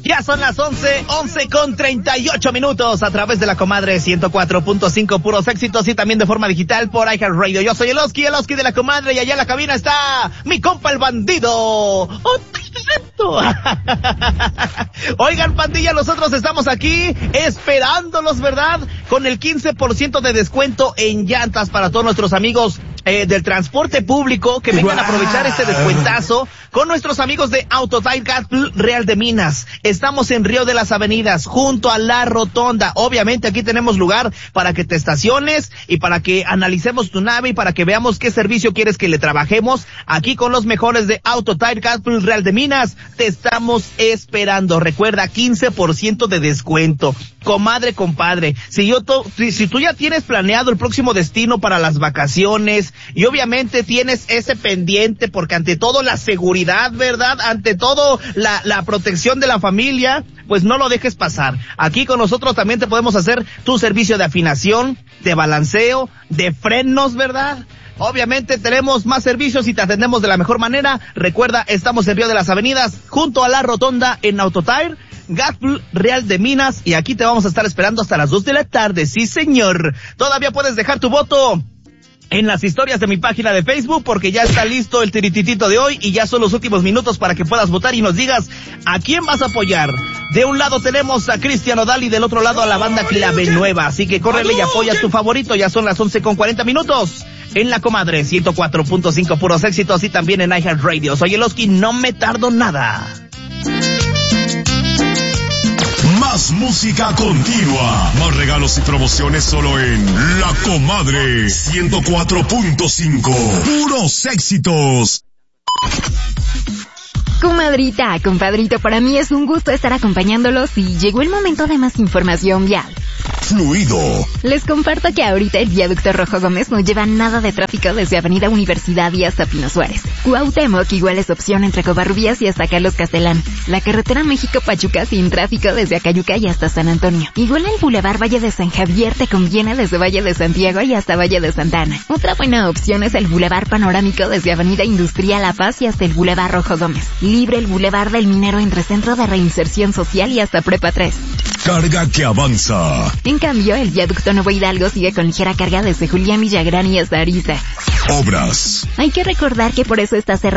Ya son las 11:38 a través de la Comadre 104.5, puros éxitos, y también de forma digital por iHeartRadio. Yo soy el Oski de la Comadre, y allá en la cabina está mi compa el bandido. Oigan, pandilla, nosotros estamos aquí esperándolos, ¿verdad? Con el 15% de descuento en llantas para todos nuestros amigos del transporte público que vengan a aprovechar este descuentazo con nuestros amigos de Autotire Gasplus Real de Minas. Estamos en Río de las Avenidas, junto a la rotonda. Obviamente aquí tenemos lugar para que te estaciones y para que analicemos tu nave y para que veamos qué servicio quieres que le trabajemos. Aquí con los mejores de Autotire Gasplus Real de Minas te estamos esperando. Recuerda, 15% de descuento. Comadre, compadre, si tú ya tienes planeado el próximo destino para las vacaciones y obviamente tienes ese pendiente, porque ante todo la seguridad, ¿verdad? Ante todo la protección de la familia, pues no lo dejes pasar. Aquí con nosotros también te podemos hacer tu servicio de afinación, de balanceo, de frenos, ¿verdad? Obviamente tenemos más servicios y te atendemos de la mejor manera. Recuerda, estamos en Río de las Avenidas, junto a la rotonda en Autotire Gasplus Real de Minas, y aquí te vamos a estar esperando hasta las 2 de la tarde. Sí, señor. Todavía puedes dejar tu voto en las historias de mi página de Facebook, porque ya está listo el tirititito de hoy y ya son los últimos minutos para que puedas votar y nos digas a quién vas a apoyar. De un lado tenemos a Cristian Odal y del otro lado a la banda Clave Nueva, así que córrele y apoya a tu favorito. Ya son las 11:40 en la Comadre 104.5, puros éxitos, y también en iHeartRadio. Soy el Oski, no me tardo nada. Más música continua, más regalos y promociones solo en La Comadre 104.5, puros éxitos. Comadrita, compadrito, para mí es un gusto estar acompañándolos y llegó el momento de más información vial. Fluido. Les comparto que ahorita el viaducto Rojo Gómez no lleva nada de tráfico desde Avenida Universidad y hasta Pino Suárez. Cuauhtémoc igual es opción entre Covarrubias y hasta Carlos Castelán. La carretera México-Pachuca sin tráfico desde Acayuca y hasta San Antonio. Igual el Boulevard Valle de San Javier te conviene desde Valle de Santiago y hasta Valle de Santa Ana. Otra buena opción es el Boulevard Panorámico desde Avenida Industrial La Paz y hasta el Boulevard Rojo Gómez. Libre el Boulevard del Minero entre Centro de Reinserción Social y hasta Prepa 3. Carga que avanza. En cambio, el viaducto Nuevo Hidalgo sigue con ligera carga desde Julián Villagrán y hasta Ariza. Obras. Hay que recordar que por eso está cerrado